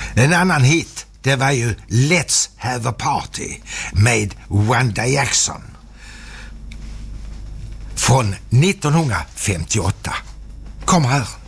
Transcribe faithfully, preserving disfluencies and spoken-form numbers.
En annan hit, det var ju Let's Have a Party med Wanda Jackson från nittonhundrafemtioåtta. Kom här.